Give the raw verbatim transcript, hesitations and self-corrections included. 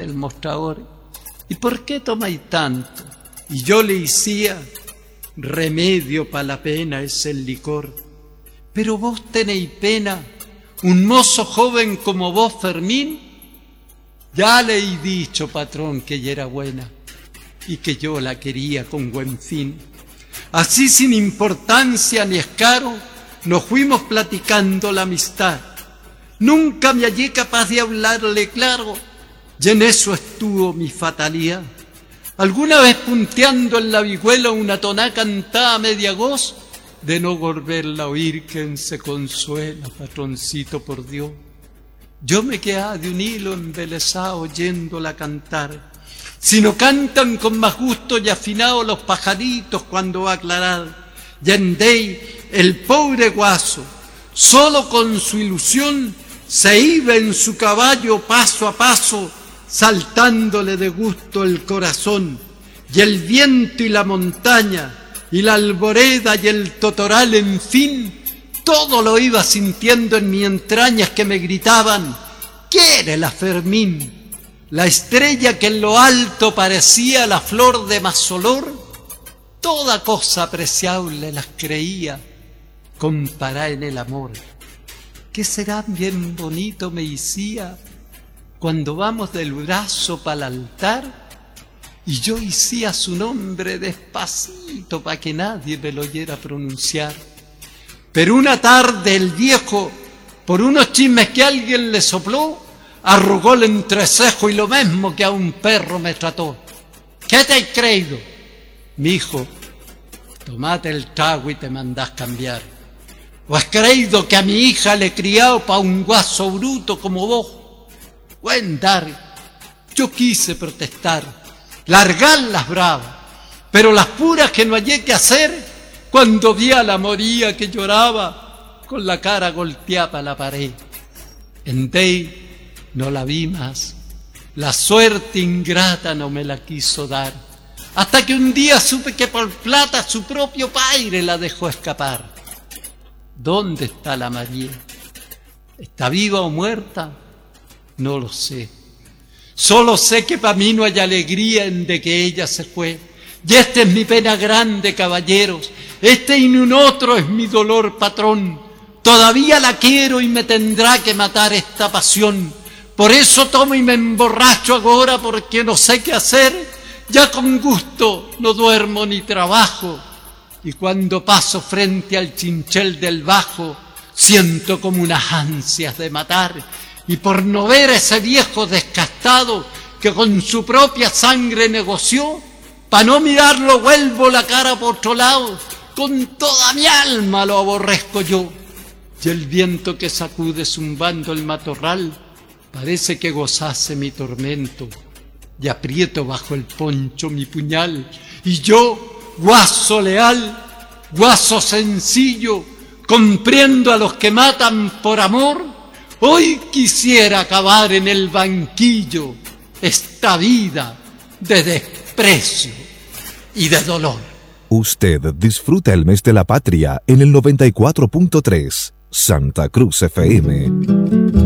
el mostrador: ¿y por qué tomáis tanto? Y yo le decía: remedio pa' la pena es el licor. Pero vos tenéis pena, un mozo joven como vos, Fermín. Ya le he dicho, patrón, que ella era buena y que yo la quería con buen fin. Así, sin importancia ni escaro, nos fuimos platicando la amistad. Nunca me hallé capaz de hablarle claro, y en eso estuvo mi fatalidad. Alguna vez punteando en la vihuela una toná cantada a media voz, de no volverla a oír, quien se consuela, patroncito, por Dios. Yo me quedaba de un hilo embelesado oyéndola cantar. Si no cantan con más gusto y afinado los pajaritos cuando va a aclarar, y andei, el pobre guaso, solo con su ilusión, se iba en su caballo paso a paso, saltándole de gusto el corazón. Y el viento y la montaña, y la alboreda y el totoral, en fin, todo lo iba sintiendo en mis entrañas, que me gritaban: ¡quiérela, Fermín! La estrella que en lo alto parecía la flor de más olor, toda cosa apreciable las creía comparada en el amor. ¿Qué será bien bonito, me decía, cuando vamos del brazo para el altar? Y yo decía su nombre despacito para que nadie me lo oyera pronunciar. Pero una tarde el viejo, por unos chismes que alguien le sopló, arrugó el entrecejo y lo mismo que a un perro me trató. ¿Qué te has creído? Mi hijo, tomate el trago y te mandás cambiar. ¿O has creído que a mi hija le he criado pa' un guaso bruto como vos? Buen dar. Yo quise protestar, largar las bravas, pero las puras que no hallé que hacer, cuando vi a la moría que lloraba, con la cara golpeada pa' la pared. En Dey no la vi más, la suerte ingrata no me la quiso dar, hasta que un día supe que por plata su propio padre la dejó escapar. ¿Dónde está la María? ¿Está viva o muerta? No lo sé. Solo sé que para mí no hay alegría en de que ella se fue. Y esta es mi pena grande, caballeros. Este y ni un otro es mi dolor, patrón. Todavía la quiero y me tendrá que matar esta pasión. Por eso tomo y me emborracho ahora, porque no sé qué hacer. Ya con gusto no duermo ni trabajo. Y cuando paso frente al chinchel del bajo, siento como unas ansias de matar. Y por no ver a ese viejo descastado que con su propia sangre negoció, pa' no mirarlo vuelvo la cara por otro lado, con toda mi alma lo aborrezco yo. Y el viento que sacude zumbando el matorral parece que gozase mi tormento, y aprieto bajo el poncho mi puñal, y yo, guaso leal, guaso sencillo, comprendo a los que matan por amor, hoy quisiera acabar en el banquillo esta vida de desprecio y de dolor. Usted disfruta el mes de la patria en el noventa y cuatro punto tres Santa Cruz F M.